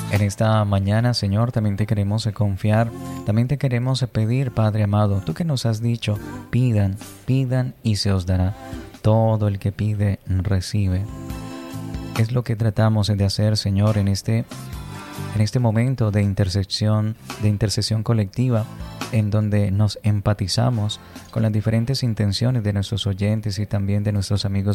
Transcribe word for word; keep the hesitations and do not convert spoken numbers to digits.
En esta mañana, Señor, también te queremos confiar, también te queremos pedir, Padre amado, tú que nos has dicho, pidan, pidan y se os dará. Todo el que pide, recibe. Es lo que tratamos de hacer, Señor, en este, en este momento de intersección, de intercesión colectiva, en donde nos empatizamos con las diferentes intenciones de nuestros oyentes y también de nuestros amigos